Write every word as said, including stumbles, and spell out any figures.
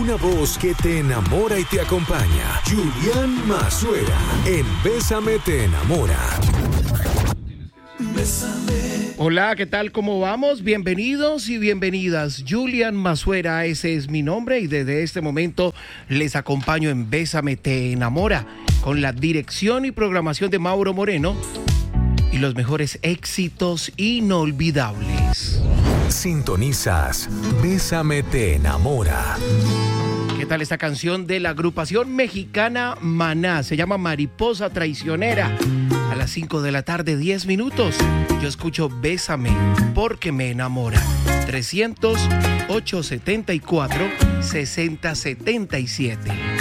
Una voz que te enamora y te acompaña. Julián Mazuera en Bésame te enamora. Bésame. Hola, ¿qué tal? ¿Cómo vamos? Bienvenidos y bienvenidas. Julián Mazuera, ese es mi nombre y desde este momento les acompaño en Bésame te enamora con la dirección y programación de Mauro Moreno y los mejores éxitos inolvidables. Sintonizas Bésame te enamora. ¿Qué tal esta canción de la agrupación mexicana Maná? Se llama Mariposa Traicionera. A las cinco de la tarde, diez minutos. Yo escucho Bésame porque me enamora. trescientos, ochocientos setenta y cuatro, sesenta setenta y siete.